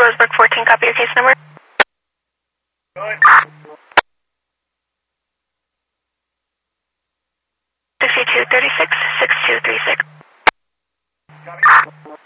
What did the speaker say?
Roseburg 14, copy your case number. Good. 6236, 6236. Copy.